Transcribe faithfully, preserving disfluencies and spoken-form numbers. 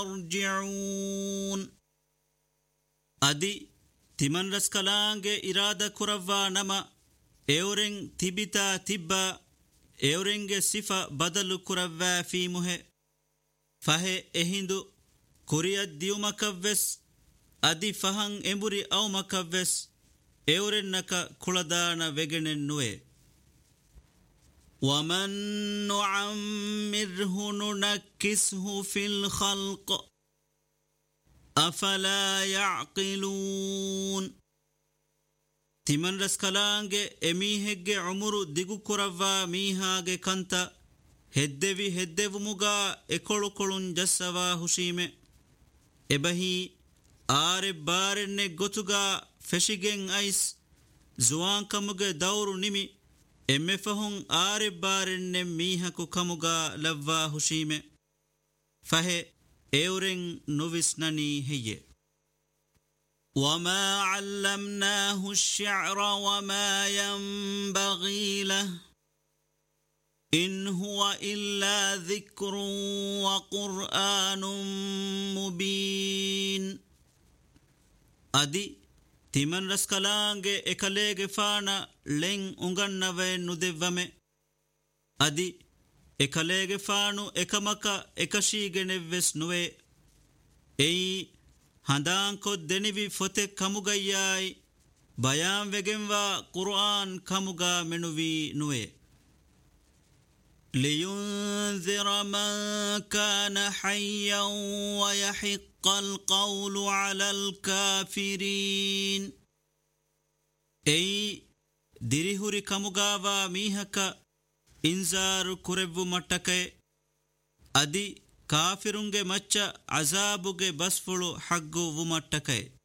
يرجعون أدي تمن رسكلانج إرادة كرفا نما إورين تبتا تبا إورينج صفة بدل كرفا في مه فهي إهندو كوريا ديو مكفس أدي فهن إمبري أو مكفس إورين نكا كولدانا وغنن نوي ومن نعمره ننكسه في الخلق أفلا يعقلون تمن رسكلانج أميهج عمر ديغو كرفا ميهاج كانتا هدوي هدو مغا اكولو كولون جسوا هشيمه إبهي آر بارن غتوغا فشيگن ايس زوان كمغ دور نمي emme fahun aare barenne mihaku kamuga lavva hushime fahe euren novisnani heye wama allamnahu ash-shi'ra wama yanbaghi lahu in huwa illa dhikrun wa qur'anun mubin adi timan raskalange ekalege fana len ungannave nudevame adi ekalege fanu ekamaka ekashigene nuwe ei handanko denivi fote kamugayai bayan vegenva Qur'an kamuga menuvi nuwe لينذر من كان حيا ويحق القول على الكافرين أي ديريهوري كمغاوا ميهكا إنذار كربو متكي أدي كافرونغ مچا عذابوغ بسفلو حقو ومتكي